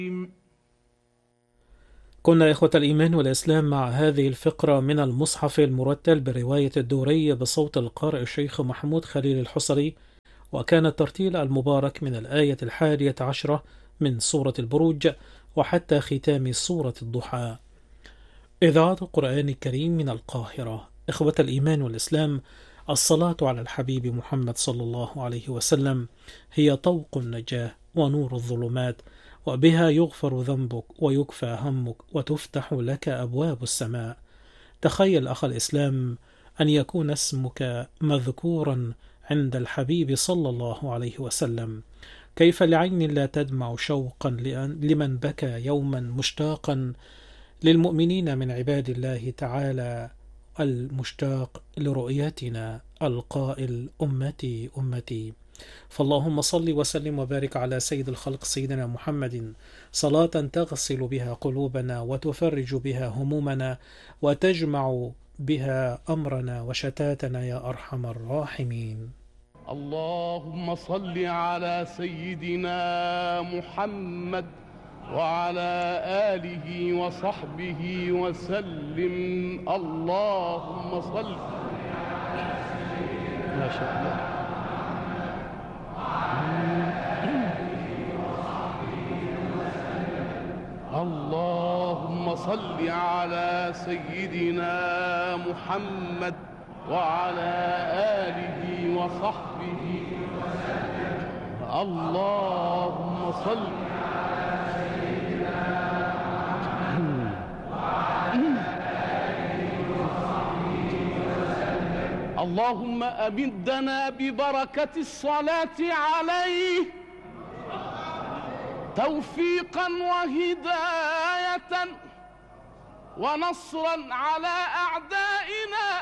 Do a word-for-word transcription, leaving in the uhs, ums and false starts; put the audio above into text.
كنا إخوة الإيمان والإسلام مع هذه الفقرة من المصحف المرتل برواية الدوري بصوت القارئ الشيخ محمود خليل الحصري، وكان الترتيل المبارك من الآية الحادية عشرة من سورة البروج وحتى ختام سورة الضحى. إذاعة القرآن الكريم من القاهرة. إخوة الإيمان والإسلام، الصلاة على الحبيب محمد صلى الله عليه وسلم هي طوق النجاة ونور الظلمات، وبها يغفر ذنبك ويكفى همك وتفتح لك أبواب السماء. تخيل أخ الإسلام أن يكون اسمك مذكورا عند الحبيب صلى الله عليه وسلم. كيف لعين لا تدمع شوقا لمن بكى يوما مشتاقا للمؤمنين من عباد الله تعالى المشتاق لرؤيتنا القائل أمتي أمتي. فاللهم صل وسلم وبارك على سيد الخلق سيدنا محمد صلاة تغسل بها قلوبنا وتفرج بها همومنا وتجمع بها أمرنا وشتاتنا يا أرحم الراحمين. اللهم صل على سيدنا محمد وعلى آله وصحبه وسلم. اللهم صل ما شاء الله. اللهم صل على سيدنا محمد وعلى آله وصحبه وسلم. اللهم صل اللهم أمدنا ببركة الصلاة عليه توفيقا وهداية ونصرا على أعدائنا